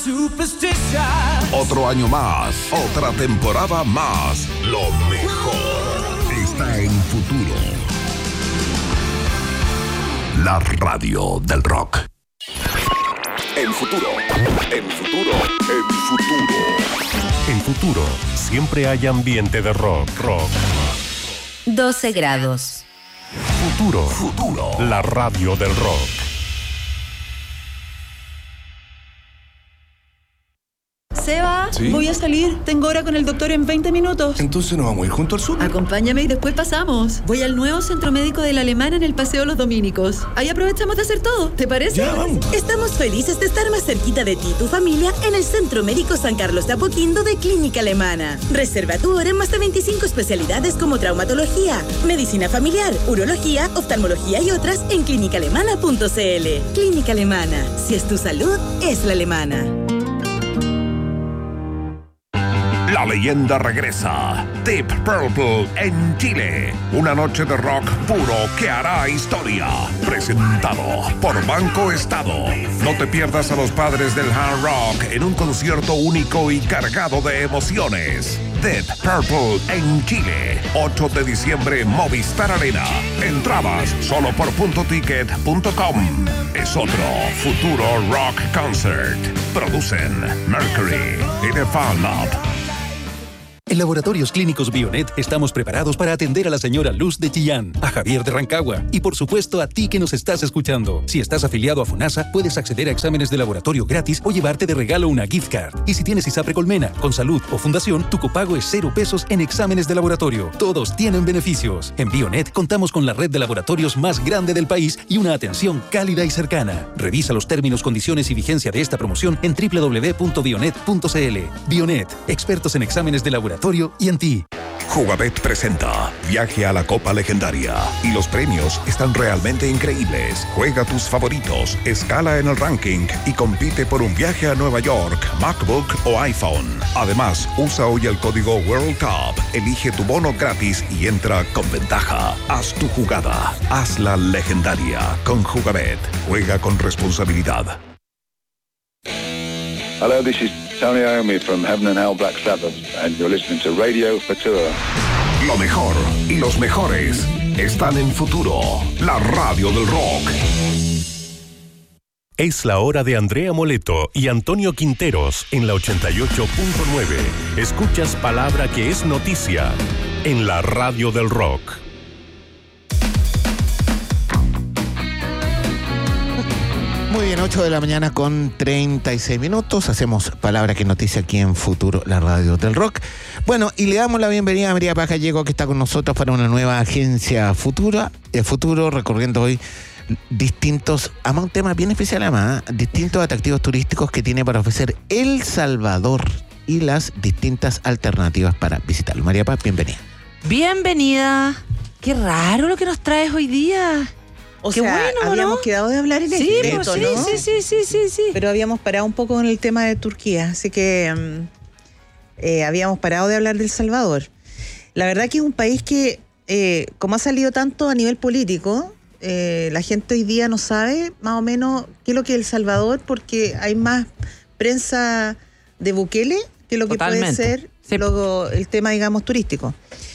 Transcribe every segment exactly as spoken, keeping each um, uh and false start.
Otro año más, otra temporada más. Lo mejor está en Futuro. La radio del rock. En Futuro, en Futuro, en Futuro. En Futuro, siempre hay ambiente de rock, rock. doce grados. Futuro, Futuro. La radio del rock. Seba, ¿Sí? Voy a salir. Tengo hora con el doctor en veinte minutos. Entonces nos vamos a ir junto al sur. Acompáñame y después pasamos. Voy al nuevo centro médico de la Alemana en el Paseo Los Dominicos. Ahí aprovechamos de hacer todo. ¿Te parece? Ya, vamos. Estamos felices de estar más cerquita de ti y tu familia en el Centro Médico San Carlos de Apoquindo de Clínica Alemana. Reserva tu hora en más de veinticinco especialidades como traumatología, medicina familiar, urología, oftalmología y otras en clínica alemana punto c l. Clínica Alemana. Si es tu salud, es la alemana. La leyenda regresa. Deep Purple en Chile. Una noche de rock puro que hará historia. Presentado por Banco Estado. No te pierdas a los padres del hard rock en un concierto único y cargado de emociones. Deep Purple en Chile. ocho de diciembre, Movistar Arena. Entradas solo por punto ticket punto com. Es otro Futuro Rock Concert. Producen Mercury y The Fan Lab. En Laboratorios Clínicos Bionet estamos preparados para atender a la señora Luz de Chillán, a Javier de Rancagua y por supuesto a ti que nos estás escuchando. Si estás afiliado a FONASA, puedes acceder a exámenes de laboratorio gratis o llevarte de regalo una gift card. Y si tienes ISAPRE Colmena, con salud o fundación, tu copago es cero pesos en exámenes de laboratorio. Todos tienen beneficios. En Bionet contamos con la red de laboratorios más grande del país y una atención cálida y cercana. Revisa los términos, condiciones y vigencia de esta promoción en doble u doble u doble u punto bionet punto c l. Bionet, expertos en exámenes de laboratorio y en ti. Jugabet presenta Viaje a la Copa Legendaria y los premios están realmente increíbles. Juega tus favoritos, escala en el ranking y compite por un viaje a Nueva York, MacBook o iPhone. Además, usa hoy el código World Cup, elige tu bono gratis y entra con ventaja. Haz tu jugada, hazla legendaria con Jugabet. Juega con responsabilidad. Hello, this is Tony Iommi from Heaven and Hell Black Sabbath, and you're listening to Radio Futura. Lo mejor y los mejores están en Futuro, la radio del rock. Es la hora de Andrea Moleto y Antonio Quinteros en la ochenta y ocho punto nueve. Escuchas palabra que es noticia en la radio del rock. Muy bien, ocho de la mañana con treinta y seis minutos. Hacemos palabra que noticia aquí en Futuro, la radio del rock. Bueno, y le damos la bienvenida a María Paz Gallego, que está con nosotros para una nueva agencia Futura, eh, Futuro, recorriendo hoy distintos, además un tema bien especial además, ¿eh? distintos atractivos turísticos que tiene para ofrecer El Salvador y las distintas alternativas para visitarlo. María Paz, bienvenida. Bienvenida. Qué raro lo que nos traes hoy día. O Qué sea, bueno, habíamos ¿no? quedado de hablar en Sí, el pues, sí, ¿no? sí, sí, sí, sí, sí. Pero habíamos parado un poco con el tema de Turquía, así que um, eh, habíamos parado de hablar de El Salvador. La verdad que es un país que, eh, como ha salido tanto a nivel político, eh, la gente hoy día no sabe más o menos qué es lo que es El Salvador, porque hay más prensa de Bukele que lo que Totalmente. puede ser Sí. luego el tema, digamos, turístico.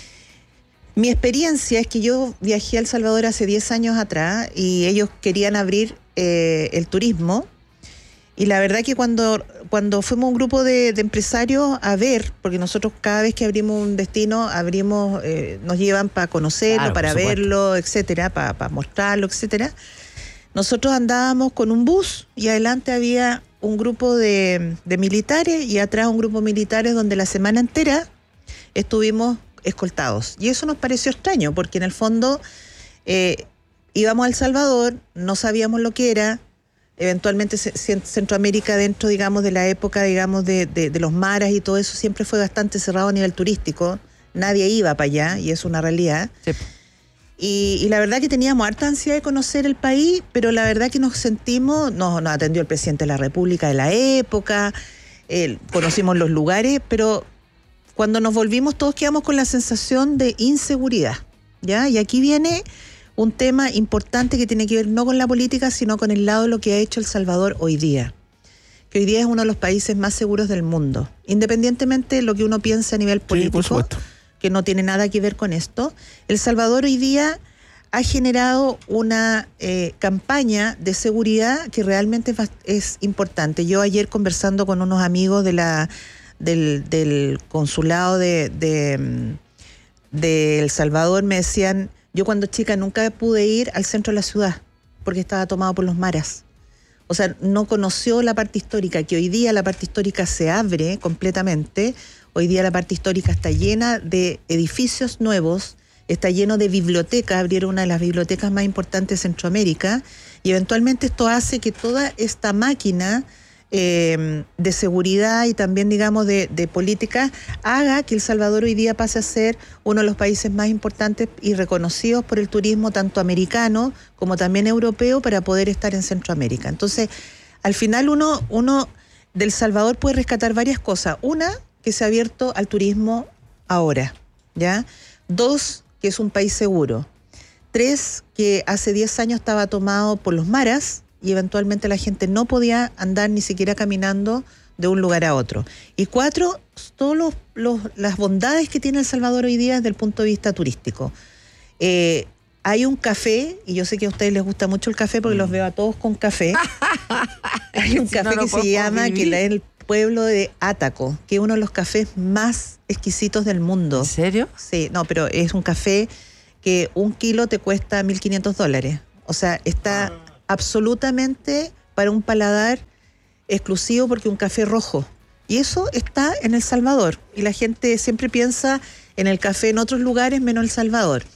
Mi experiencia es que yo viajé a El Salvador hace diez años atrás y ellos querían abrir eh, el turismo. Y la verdad que cuando, cuando fuimos un grupo de, de empresarios a ver, porque nosotros cada vez que abrimos un destino, abrimos, eh, nos llevan para conocerlo, Claro, para por supuesto. verlo, etcétera, para, para mostrarlo, etcétera. Nosotros andábamos con un bus y adelante había un grupo de, de militares y atrás un grupo de militares donde la semana entera estuvimos escoltados. Y eso nos pareció extraño, porque en el fondo eh, íbamos a El Salvador, no sabíamos lo que era, eventualmente Centroamérica dentro, digamos, de la época, digamos, de, de, de los maras y todo eso, siempre fue bastante cerrado a nivel turístico, nadie iba para allá, y es una realidad. Sí. Y, y la verdad que teníamos harta ansiedad de conocer el país, pero la verdad que nos sentimos, nos, nos atendió el presidente de la República de la época, eh, conocimos los lugares, pero cuando nos volvimos todos quedamos con la sensación de inseguridad, ¿ya? Y aquí viene un tema importante que tiene que ver no con la política, sino con el lado de lo que ha hecho El Salvador hoy día. que hoy día es uno de los países más seguros del mundo, independientemente de lo que uno piense a nivel político, Sí, por supuesto. que no tiene nada que ver con esto. El Salvador hoy día ha generado una eh, campaña de seguridad que realmente es, es importante. Yo ayer conversando con unos amigos de la del, del consulado de, de, de El Salvador me decían, yo cuando chica nunca pude ir al centro de la ciudad porque estaba tomado por los maras. O sea, no conoció la parte histórica, que hoy día la parte histórica se abre completamente. Hoy día la parte histórica está llena de edificios nuevos, está lleno de bibliotecas, abrieron una de las bibliotecas más importantes de Centroamérica, y eventualmente esto hace que toda esta máquina eh, de seguridad y también, digamos, de, de política haga que El Salvador hoy día pase a ser uno de los países más importantes y reconocidos por el turismo tanto americano como también europeo para poder estar en Centroamérica. Entonces, al final uno, uno del Salvador puede rescatar varias cosas. Una, que se ha abierto al turismo ahora, ¿ya? Dos, que es un país seguro. Tres, que hace diez años estaba tomado por los maras y eventualmente la gente no podía andar ni siquiera caminando de un lugar a otro. Y cuatro, todas las bondades que tiene El Salvador hoy día desde el punto de vista turístico. Eh, hay un café, y yo sé que a ustedes les gusta mucho el café porque mm. los veo a todos con café. Hay un si café no, que no se llama, vivir. que la es el pueblo de Átaco, que es uno de los cafés más exquisitos del mundo. ¿En serio? Sí, no, pero es un café que un kilo te cuesta mil quinientos dólares. O sea, está absolutamente para un paladar exclusivo porque es un café rojo. Y eso está en El Salvador. Y la gente siempre piensa en el café en otros lugares menos El Salvador.